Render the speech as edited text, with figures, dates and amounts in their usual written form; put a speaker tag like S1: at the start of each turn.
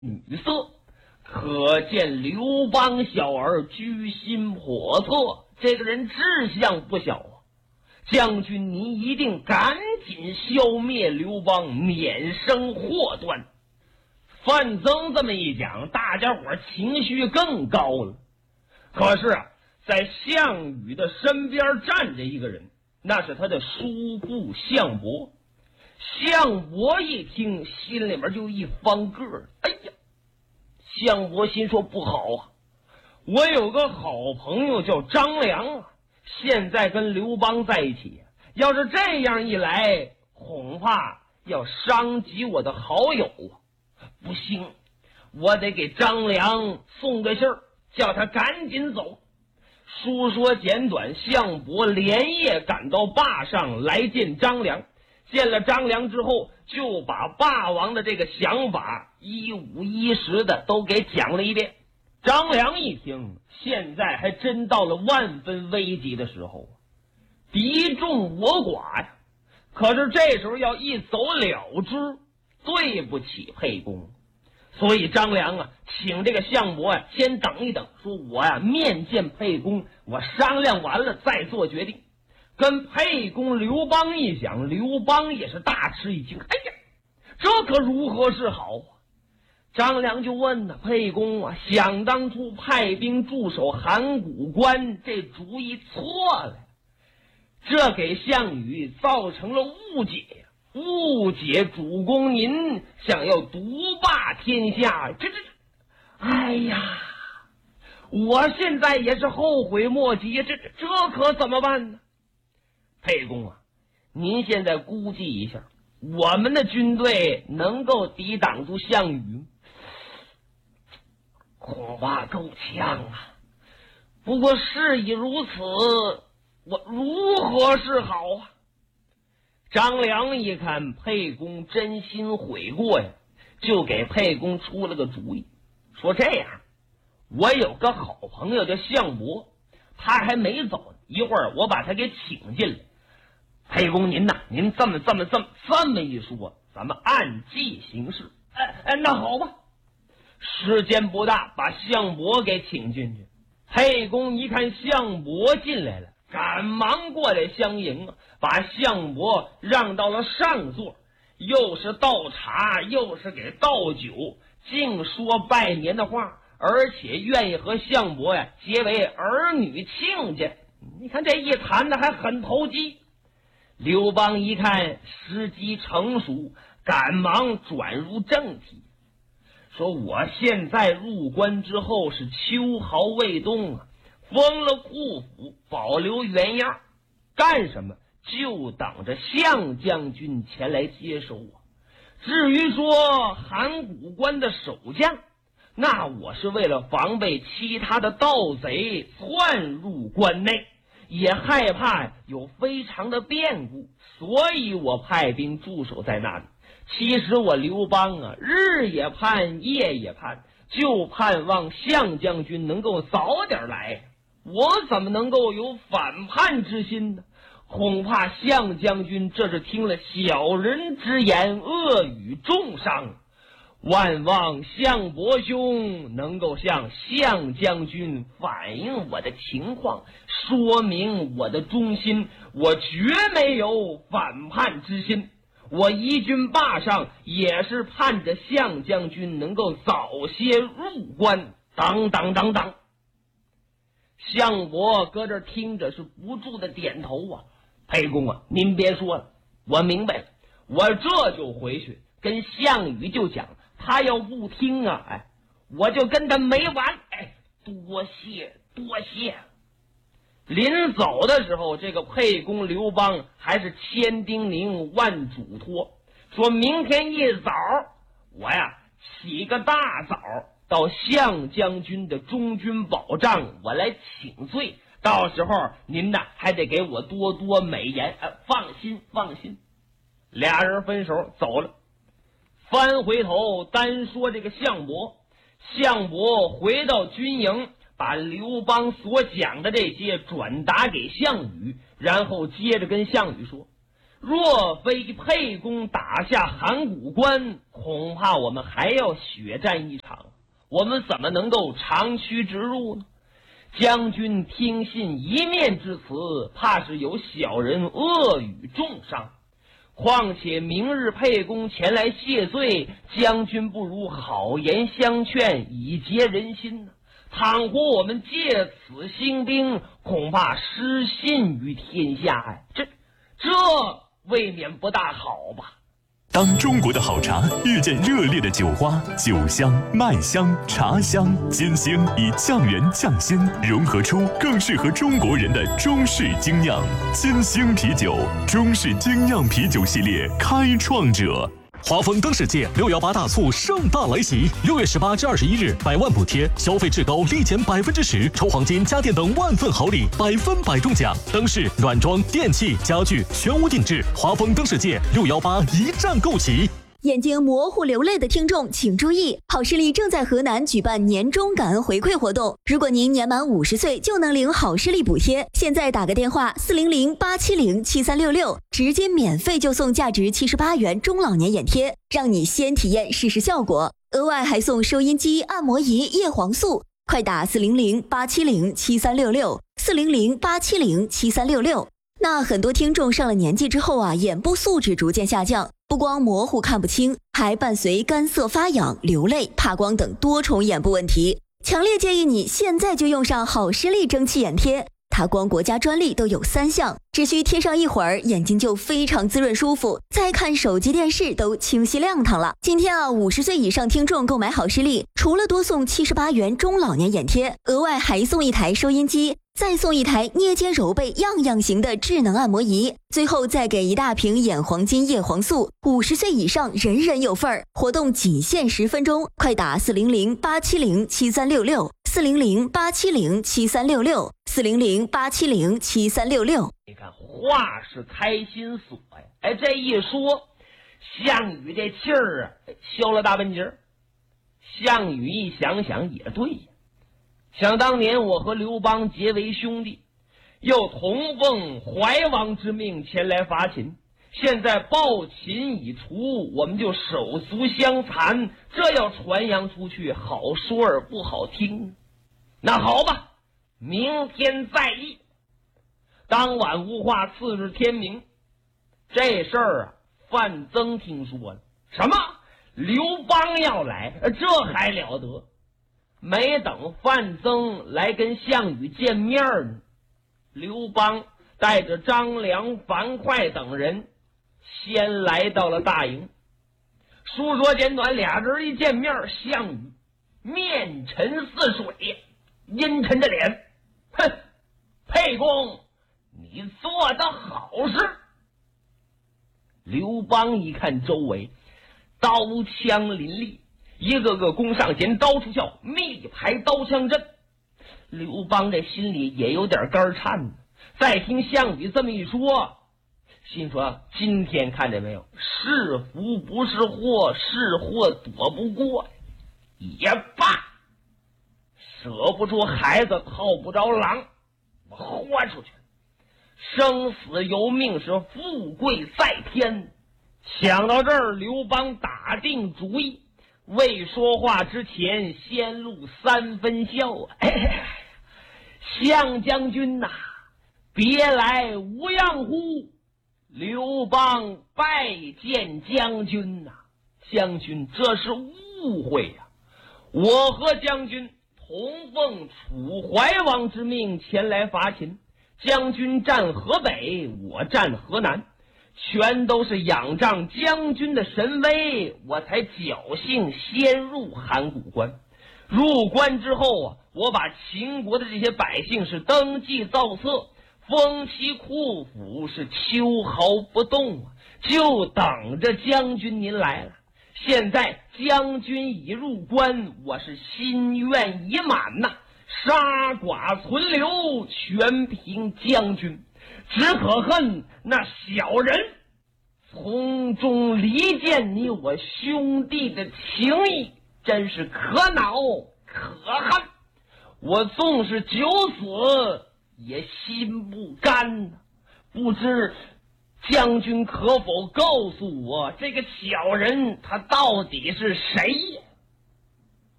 S1: 女色，可见刘邦小儿居心叵测，这个人志向不小啊！将军，您一定赶紧消灭刘邦，免生祸端。范增这么一讲，大家伙情绪更高了。可是啊，在项羽的身边站着一个人，那是他的叔父项伯。项伯一听，心里面就一翻个儿。哎呀，项伯心说不好啊，我有个好朋友叫张良啊，现在跟刘邦在一起，要是这样一来，恐怕要伤及我的好友啊！不行，我得给张良送个信儿，叫他赶紧走。书说简短，项伯连夜赶到坝上来见张良。见了张良之后，就把霸王的这个想法一五一十的都给讲了一遍。张良一听，现在还真到了万分危急的时候，敌众我寡呀。可是这时候要一走了之，对不起沛公。所以张良啊，请这个项伯啊先等一等，说我呀面见沛公，我商量完了再做决定。跟沛公刘邦一想，刘邦也是大吃一惊。哎呀，这可如何是好啊？张良就问呢，沛公啊，想当初派兵驻守函谷关，这主意错了，这给项羽造成了误解呀，误解主公您想要独霸天下，这，哎呀，我现在也是后悔莫及，这可怎么办呢？沛公啊，您现在估计一下，我们的军队能够抵挡住项羽吗？恐怕够呛啊。不过事已如此，我如何是好啊？张良一看沛公真心悔过呀，就给沛公出了个主意，说这样，我有个好朋友叫项伯，他还没走，一会儿我把他给请进来。沛公您呐，您这么一说，咱们按计行事。那好吧。时间不大，把项伯给请进去。沛公一看项伯进来了，赶忙过来相迎啊，把项伯让到了上座，又是倒茶，又是给倒酒，净说拜年的话，而且愿意和项伯呀结为儿女亲家。你看这一谈的还很投机。刘邦一看时机成熟，赶忙转入正题，说我现在入关之后是秋毫未动啊，封了库府，保留原样，干什么？就等着项将军前来接收啊。至于说函谷关的守将，那我是为了防备其他的盗贼窜入关内，也害怕有非常的变故，所以我派兵驻守在那里。其实我刘邦啊，日也盼夜也盼，就盼望项将军能够早点来，我怎么能够有反叛之心呢？恐怕项将军这是听了小人之言，恶语重伤。万望项伯兄能够向项将军反映我的情况，说明我的忠心，我绝没有反叛之心。我依军坝上也是盼着项将军能够早些入关，等。项伯搁这听着是不住的点头啊。沛公啊，您别说了，我明白了，我这就回去跟项羽就讲，他要不听啊，我就跟他没完。多谢。临走的时候，这个沛公刘邦还是千叮咛万嘱托，说明天一早我呀起个大早到项将军的中军保障，我来请罪，到时候您呢还得给我多多美言。放心。俩人分手走了。翻回头单说这个项伯回到军营，把刘邦所讲的这些转达给项羽，然后接着跟项羽说若非沛公打下函谷关，恐怕我们还要血战一场，我们怎么能够长驱直入呢？将军听信一面之词，怕是有小人恶语重伤。况且明日沛公前来谢罪，将军不如好言相劝，以结人心呢。倘或我们借此兴兵，恐怕失信于天下呀，这未免不大好吧。
S2: 当中国的好茶遇见热烈的酒花，酒香、麦香、茶香、金星以匠人匠心融合出更适合中国人的中式精酿。金星啤酒，中式精酿啤酒系列开创者。
S3: 华丰灯世界618大促盛大来袭，6月18至21日，100万补贴，消费至高立减10%，抽黄金、家电等万份好礼，100%中奖。灯饰、软装、电器、家具全屋定制，华丰灯世界618一站购齐。
S4: 眼睛模糊流泪的听众请注意，好视力正在河南举办年终感恩回馈活动，如果您年满50岁就能领好视力补贴。现在打个电话400-870-7366，直接免费就送价值78元中老年眼贴，让你先体验试试效果，额外还送收音机、按摩仪、叶黄素。快打400-870-7366，400-870-7366。那很多听众上了年纪之后啊，眼部素质逐渐下降，不光模糊看不清，还伴随干涩发痒、流泪、怕光等多重眼部问题。强烈建议你现在就用上好视力蒸汽眼贴，它光国家专利都有3项，只需贴上一会儿，眼睛就非常滋润舒服，再看手机电视都清晰亮堂了。今天啊，50岁以上听众购买好视力，除了多送78元中老年眼贴，额外还送一台收音机，再送一台捏肩揉背样样行的智能按摩仪，最后再给一大瓶眼黄金叶黄素，50岁以上人人有份儿。活动仅限10分钟，快打400-870-7366，400-870-7366，400-870-7366。
S1: 你看话是开心锁呀，这一说，项羽这气儿啊消了大半截儿。项羽一想想也对呀，想当年我和刘邦结为兄弟，又同奉怀王之命前来伐秦，现在暴秦已除，我们就手足相残，这要传扬出去，好说而不好听。那好吧，明天再议。当晚无话，次日天明，这事儿啊，范增听说了。什么？刘邦要来？这还了得！没等范增来跟项羽见面呢，刘邦带着张良、樊哙等人先来到了大营。书说简短，俩人一见面，项羽面沉似水，阴沉着脸，哼，沛公，你做的好事。刘邦一看周围刀枪林立，一个个弓上弦，刀出鞘，密排刀枪阵。刘邦这心里也有点肝颤呢。再听项羽这么一说，心说今天看见没有，是福不是祸，是祸躲不过也罢，舍不出孩子套不着狼，我豁出去，生死由命，是富贵在天。想到这儿，刘邦打定主意，未说话之前先露3分笑啊！项将军呐，别来无恙乎？刘邦拜见将军呐。将军，这是误会呀！我和将军同奉楚怀王之命前来伐秦，将军占河北，我占河南，全都是仰仗将军的神威，我才侥幸先入函谷关。入关之后啊，我把秦国的这些百姓是登记造册，封其库府，是秋毫不动啊，就等着将军您来了。现在将军已入关，我是心愿已满呐，杀寡存留，全凭将军。只可恨那小人从中离间你我兄弟的情谊，真是可恼可恨。我纵是九死也心不甘，不知将军可否告诉我，这个小人他到底是谁呀？